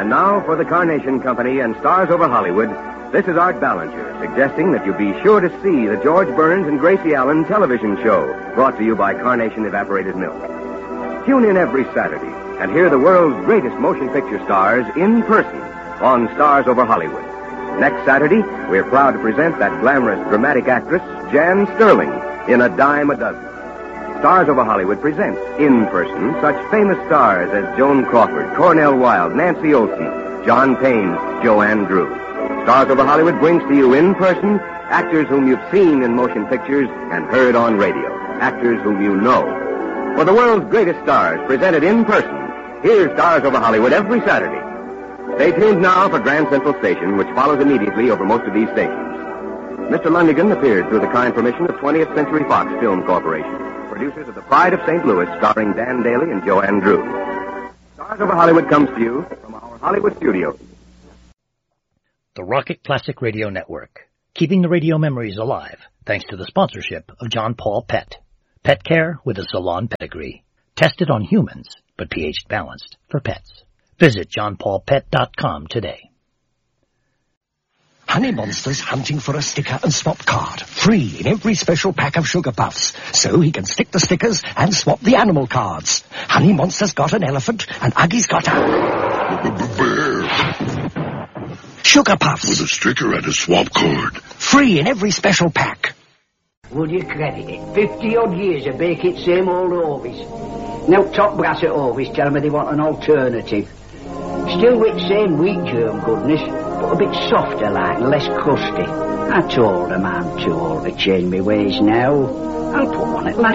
And now for the Carnation Company and Stars Over Hollywood, this is Art Ballinger, suggesting that you be sure to see the George Burns and Gracie Allen television show, brought to you by Carnation Evaporated Milk. Tune in every Saturday and hear the world's greatest motion picture stars in person on Stars Over Hollywood. Next Saturday, we're proud to present that glamorous dramatic actress, Jan Sterling, in A Dime a Dozen. Stars Over Hollywood presents, in person, such famous stars as Joan Crawford, Cornel Wilde, Nancy Olson, John Payne, Joanne Drew. Stars Over Hollywood brings to you in person actors whom you've seen in motion pictures and heard on radio. Actors whom you know. For the world's greatest stars presented in person, here's Stars Over Hollywood every Saturday. Stay tuned now for Grand Central Station, which follows immediately over most of these stations. Mr. Lundigan appeared through the kind permission of 20th Century Fox Film Corporation, producers of The Pride of St. Louis, starring Dan Daly and Joanne Drew. Stars Over Hollywood comes to you from our Hollywood studios. The Rocket Classic Radio Network, keeping the radio memories alive, thanks to the sponsorship of John Paul Pet. Pet care with a salon pedigree. Tested on humans, but pH balanced for pets. Visit johnpaulpet.com today. Honey Monster's hunting for a sticker and swap card, free in every special pack of Sugar Puffs, so he can stick the stickers and swap the animal cards. Honey Monster's got an elephant, and Uggie's got a bear. Sugar Puffs. With a sticker and a swap card. Free in every special pack. Would you credit it? 50-odd years of baking same old Orvis. Now top brass at Orvis tell me they want an alternative. Still with same wheat germ goodness, but a bit softer like and less crusty. I told them I'm too old to change my ways now. I'll put one at last.